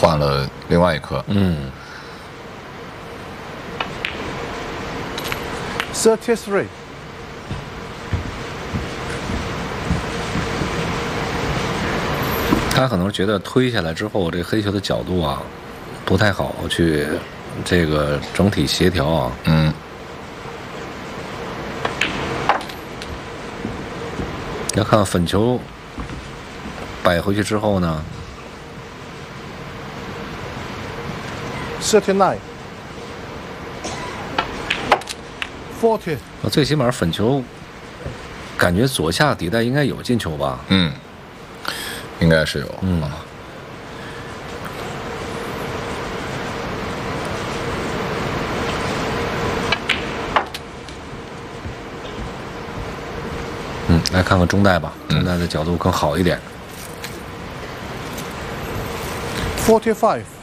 换了另外一颗。 嗯。 33. 他可能觉得推下来之后，这黑球的角度啊不太好去这个整体协调啊。 嗯。 要看看粉球摆回去之后呢 39. 40. 最起码粉球感觉左下底带应该有进球吧？ 嗯，应该是有。 嗯。来看看中带吧，中带的角度更好一点。 45.